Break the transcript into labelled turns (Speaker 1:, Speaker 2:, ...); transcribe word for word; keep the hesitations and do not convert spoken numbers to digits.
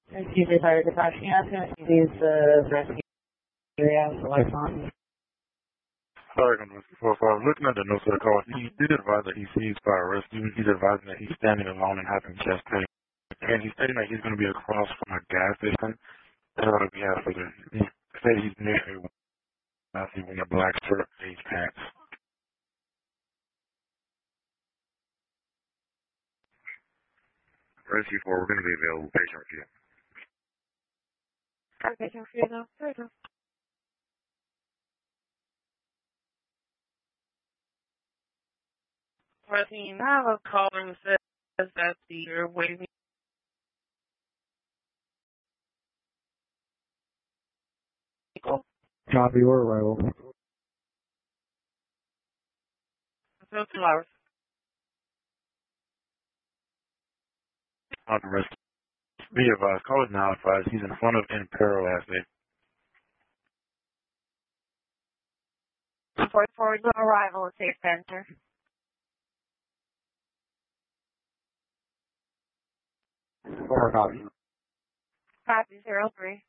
Speaker 1: Excuse me, fire department. Yeah, I'm going to use the rescue area, the lights on.
Speaker 2: Sorry, I'm four five. Looking at the notes of the call, he did advise that he sees fire rescue. He's advising that he's standing alone and having chest pain. And he's stating that he's going to be across from a gas station. That's what we have for the, he said he's near a, I see when a black shirt, beige pants. Rescue four, we're going to be available. Patient review.
Speaker 1: Patient review now. There you go. Fourteen. I have a caller who says that the waving.
Speaker 3: Copy or arrival.
Speaker 1: So two hours.
Speaker 2: On the rescue. Be advised, call is now advised. He's in front of Imperial Asset.
Speaker 1: Report forward to arrival at Safe Center.
Speaker 3: Or copy.
Speaker 1: Copy zero three.